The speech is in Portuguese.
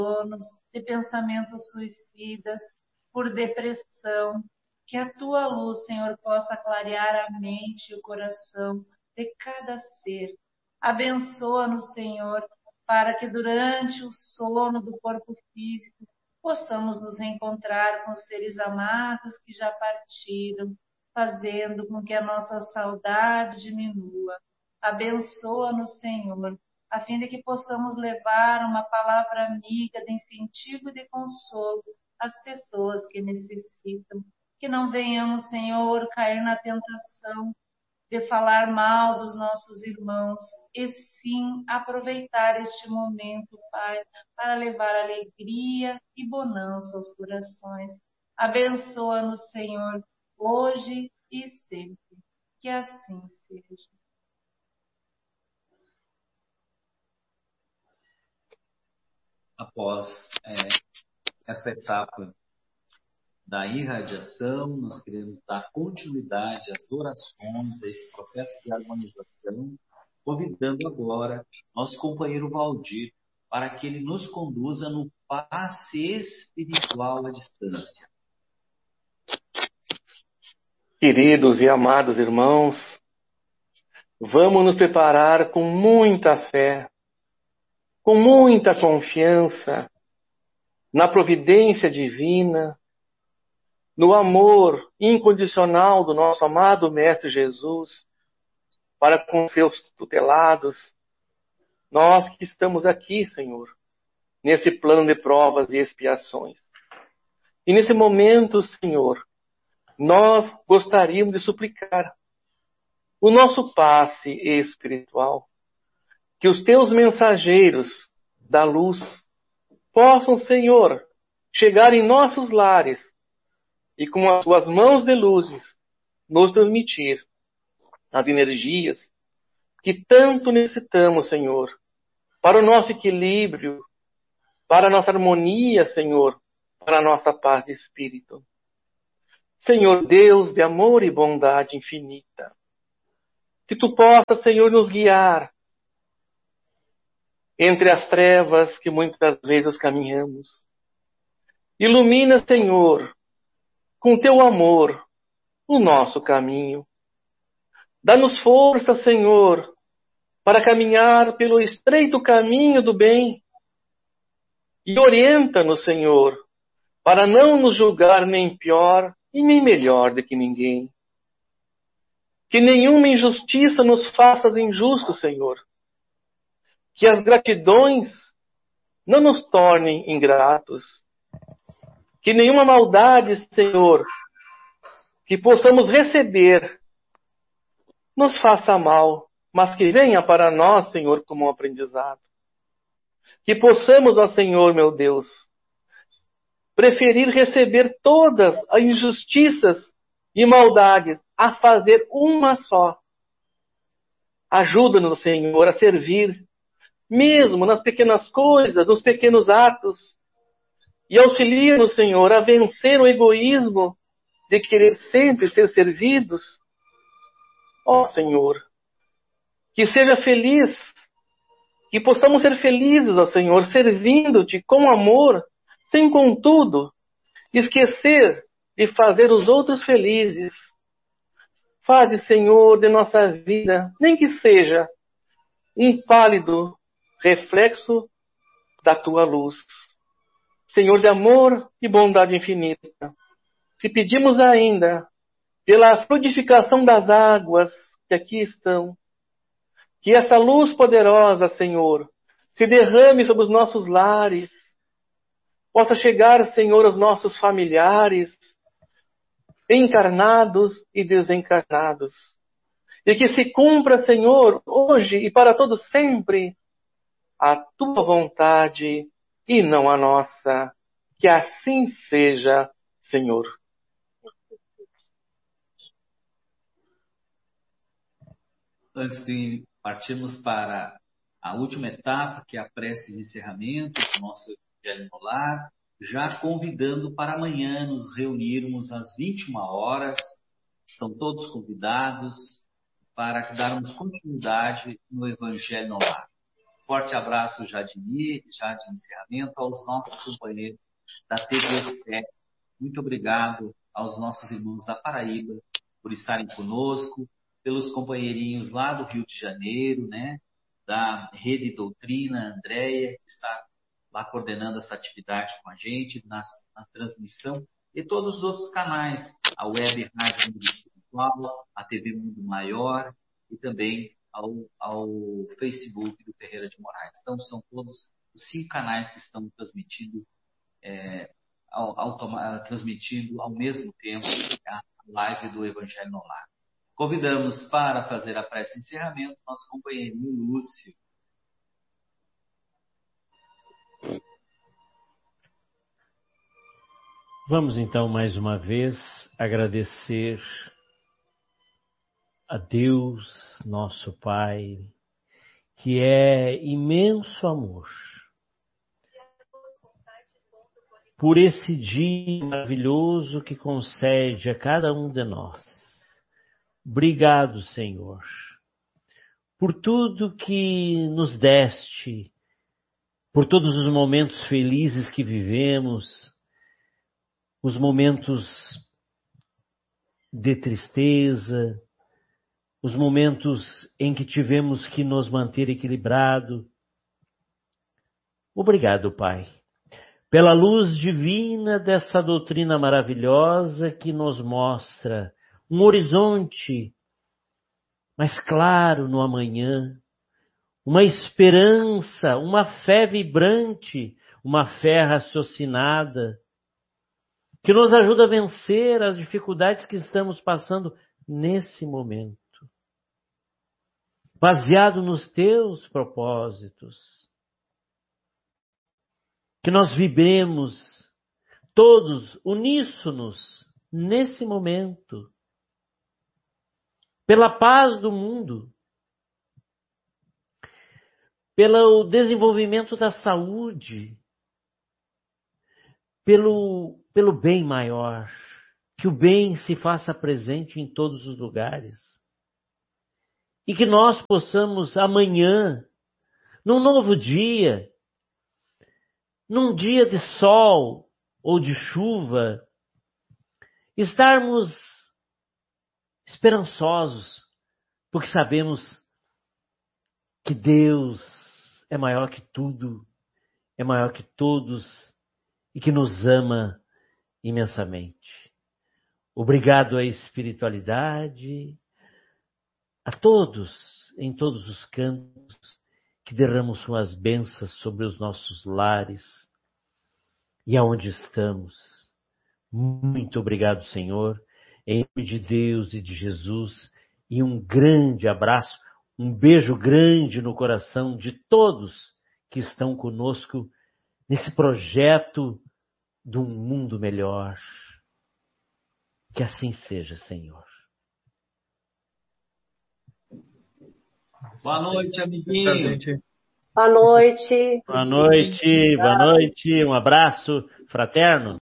de pensamentos suicidas, por depressão. Que a tua luz, Senhor, possa clarear a mente e o coração de cada ser. Abençoa-nos, Senhor, para que durante o sono do corpo físico possamos nos reencontrar com os seres amados que já partiram, fazendo com que a nossa saudade diminua. Abençoa-nos, Senhor, a fim de que possamos levar uma palavra amiga de incentivo e de consolo às pessoas que necessitam. Que não venhamos, Senhor, cair na tentação de falar mal dos nossos irmãos, e sim aproveitar este momento, Pai, para levar alegria e bonança aos corações. Abençoa-nos, Senhor, hoje e sempre. Que assim seja. Após essa etapa da irradiação, nós queremos dar continuidade às orações, a esse processo de harmonização, convidando agora nosso companheiro Valdir para que ele nos conduza no passe espiritual à distância. Queridos e amados irmãos, vamos nos preparar com muita fé, com muita confiança na providência divina, no amor incondicional do nosso amado Mestre Jesus para com seus tutelados. Nós que estamos aqui, Senhor, nesse plano de provas e expiações. E nesse momento, Senhor, nós gostaríamos de suplicar o nosso passe espiritual, que os teus mensageiros da luz possam, Senhor, chegar em nossos lares e com as tuas mãos de luzes nos transmitir as energias que tanto necessitamos, Senhor, para o nosso equilíbrio, para a nossa harmonia, Senhor, para a nossa paz de espírito. Senhor Deus de amor e bondade infinita, que tu possas, Senhor, nos guiar entre as trevas que muitas vezes caminhamos. Ilumina, Senhor, com teu amor, o nosso caminho. Dá-nos força, Senhor, para caminhar pelo estreito caminho do bem. E orienta-nos, Senhor, para não nos julgar nem pior e nem melhor do que ninguém. Que nenhuma injustiça nos faças injustos, Senhor. Que as gratidões não nos tornem ingratos. Que nenhuma maldade, Senhor, que possamos receber, nos faça mal, mas que venha para nós, Senhor, como um aprendizado. Que possamos, ó Senhor, meu Deus, preferir receber todas as injustiças e maldades a fazer uma só. Ajuda-nos, Senhor, a servir, mesmo nas pequenas coisas, nos pequenos atos, e auxilia-nos, Senhor, a vencer o egoísmo de querer sempre ser servidos. Ó Senhor, que seja feliz, que possamos ser felizes, ó Senhor, servindo-te com amor, sem contudo esquecer de fazer os outros felizes. Faze, Senhor, de nossa vida, nem que seja um pálido reflexo da tua luz. Senhor de amor e bondade infinita, te pedimos ainda, pela fluidificação das águas que aqui estão, que essa luz poderosa, Senhor, se derrame sobre os nossos lares, possa chegar, Senhor, aos nossos familiares, encarnados e desencarnados. E que se cumpra, Senhor, hoje e para todo sempre, a tua vontade e não a nossa. Que assim seja, Senhor. Antes de partirmos para a última etapa, que é a prece de encerramento do nosso Evangelho no Lar, já convidando para amanhã nos reunirmos às 21 horas. Estão todos convidados para darmos continuidade no Evangelho no Lar. Forte abraço já de encerramento aos nossos companheiros da TV7. Muito obrigado aos nossos irmãos da Paraíba por estarem conosco, pelos companheirinhos lá do Rio de Janeiro, né? Da Rede Doutrina, Andréia, que está lá coordenando essa atividade com a gente, na transmissão, e todos os outros canais, a Web Rádio Mundo Espiritual, a TV Mundo Maior e também ao Facebook do Ferreira de Moraes. Então, são todos os 5 canais que estão transmitindo ao mesmo tempo a live do Evangelho no Lar. Convidamos para fazer a prece de encerramento nosso companheirinho Lúcio. Vamos então mais uma vez agradecer a Deus, nosso Pai, que é imenso amor, por esse dia maravilhoso que concede a cada um de nós. Obrigado, Senhor, por tudo que nos deste, por todos os momentos felizes que vivemos, os momentos de tristeza, os momentos em que tivemos que nos manter equilibrado. Obrigado, Pai, pela luz divina dessa doutrina maravilhosa que nos mostra um horizonte mais claro no amanhã, uma esperança, uma fé vibrante, uma fé raciocinada, que nos ajuda a vencer as dificuldades que estamos passando nesse momento, baseado nos teus propósitos. Que nós vibremos todos uníssonos nesse momento, pela paz do mundo, pelo desenvolvimento da saúde, pelo bem maior, que o bem se faça presente em todos os lugares. E que nós possamos amanhã, num novo dia, num dia de sol ou de chuva, estarmos esperançosos, porque sabemos que Deus é maior que tudo, é maior que todos e que nos ama imensamente. Obrigado à espiritualidade, a todos, em todos os cantos, que derramam suas bênçãos sobre os nossos lares e aonde estamos. Muito obrigado, Senhor, em nome de Deus e de Jesus, e um grande abraço, um beijo grande no coração de todos que estão conosco nesse projeto de um mundo melhor. Que assim seja, Senhor. Boa noite, amiguinho. Boa noite. Boa noite, boa noite. Um abraço fraterno.